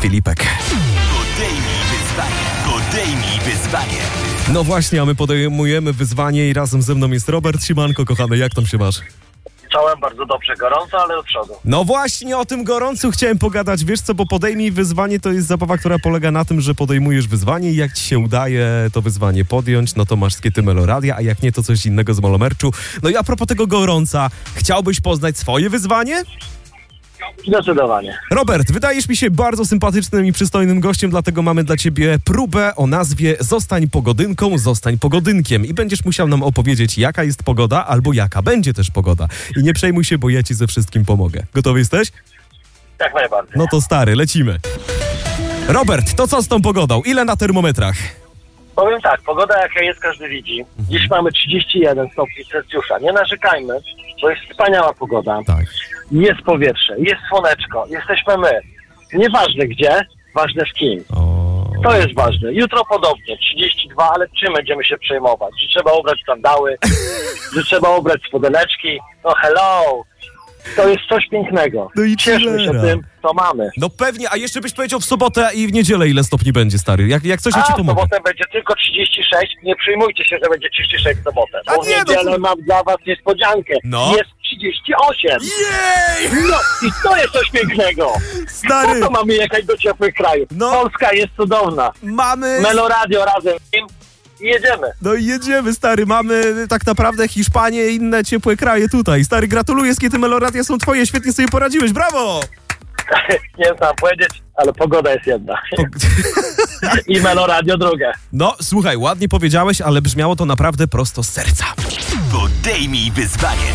Filipek. Podejmij wyzwanie. No właśnie, a my podejmujemy wyzwanie i razem ze mną jest Robert. Siemanko, kochany, jak tam się masz? Czołem bardzo dobrze, gorąco, ale do przodu. No właśnie o tym gorącu chciałem pogadać. Wiesz co, bo podejmij wyzwanie to jest zabawa, która polega na tym, że podejmujesz wyzwanie i jak ci się udaje to wyzwanie podjąć, no to masz skiety Meloradia, a jak nie, to coś innego z Molomerczu. No i a propos tego gorąca, chciałbyś poznać swoje wyzwanie? Zdecydowanie. Robert, wydajesz mi się bardzo sympatycznym i przystojnym gościem, dlatego mamy dla ciebie próbę o nazwie Zostań pogodynką, zostań pogodynkiem i będziesz musiał nam opowiedzieć, jaka jest pogoda albo jaka będzie też pogoda. I nie przejmuj się, bo ja ci ze wszystkim pomogę. Gotowy jesteś? Jak najbardziej. No to stary, lecimy. Robert, to co z tą pogodą? Ile na termometrach? Powiem tak, pogoda jaka jest, każdy widzi. Dziś mamy 31 stopni Celsjusza. Nie narzekajmy, bo jest wspaniała pogoda. Tak. Jest powietrze, jest słoneczko, jesteśmy my. Nieważne gdzie, ważne z kim. To jest ważne. Jutro podobnie, 32, ale czym będziemy się przejmować? Że trzeba ubrać sandały, że trzeba ubrać spodeneczki. No hello! To jest coś pięknego. No i cieszmy się tym, co mamy. No pewnie, a jeszcze byś powiedział w sobotę i w niedzielę ile stopni będzie, stary? Jak coś ja ci A w pomogę. sobotę będzie tylko 36. Nie przejmujcie się, że będzie 36 w sobotę. A Bo w nie, no niedzielę to- mam dla was niespodziankę. No. Jest 38. Jej! No i to jest coś pięknego. Stary, Po to mamy jechać do ciepłych krajów. No. Polska jest cudowna. mamy... Meloradio razem z nim i jedziemy. No i jedziemy, stary, mamy tak naprawdę Hiszpanię i inne ciepłe kraje tutaj. Stary, gratuluję, skiety Meloradia są twoje, świetnie sobie poradziłeś, brawo! Nie wiem co mam powiedzieć, ale pogoda jest jedna. I Meloradio drugie. No, słuchaj, ładnie powiedziałeś, ale brzmiało to naprawdę prosto z serca. Podejmij wyzwanie.